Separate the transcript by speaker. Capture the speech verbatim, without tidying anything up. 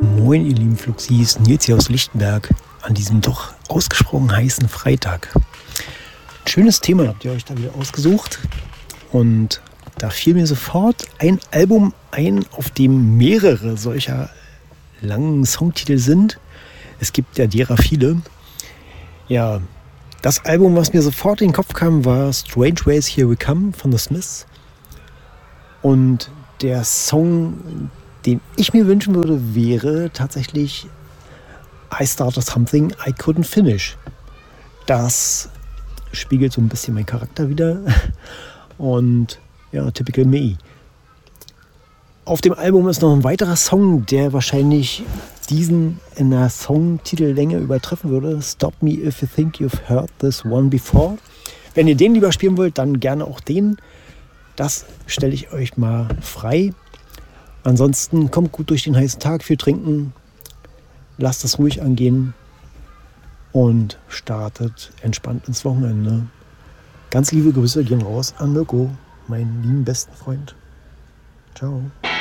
Speaker 1: Moin ihr lieben Fluxis, Nils hier aus Lichtenberg an diesem doch ausgesprochen heißen Freitag. Ein schönes Thema habt ihr euch da wieder ausgesucht und da fiel mir sofort ein Album ein, auf dem mehrere solcher langen Songtitel sind. Es gibt ja derer viele. Ja, das Album, was mir sofort in den Kopf kam, war Strange Ways Here We Come von The Smiths. Und der Song, den ich mir wünschen würde, wäre tatsächlich I Started Something I Couldn't Finish. Das spiegelt so ein bisschen meinen Charakter wider. Und ja, typical me. Auf dem Album ist noch ein weiterer Song, der wahrscheinlich diesen in der Songtitellänge übertreffen würde. Stop Me If You Think You've Heard This One Before. Wenn ihr den lieber spielen wollt, dann gerne auch den. Das stelle ich euch mal frei. Ansonsten kommt gut durch den heißen Tag, viel trinken, lasst es ruhig angehen und startet entspannt ins Wochenende. Ganz liebe Grüße gehen raus an Mirko, meinen lieben besten Freund. Ciao.